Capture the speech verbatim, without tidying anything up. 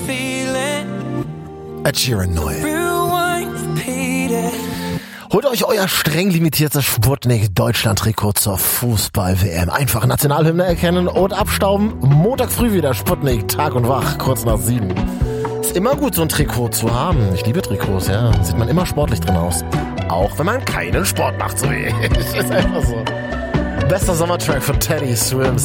Ed Sheeran neu. Holt euch euer streng limitiertes Sputnik-Deutschland-Trikot zur Fußball-W M. Einfach Nationalhymne erkennen und abstauben. Montag früh wieder Sputnik, Tag und Wach, kurz nach sieben. Ist immer gut, so ein Trikot zu haben. Ich liebe Trikots, ja. Sieht man immer sportlich drin aus. Auch wenn man keinen Sport macht, so wie ich. Ist einfach so. Bester Sommertrack für Teddy Swims.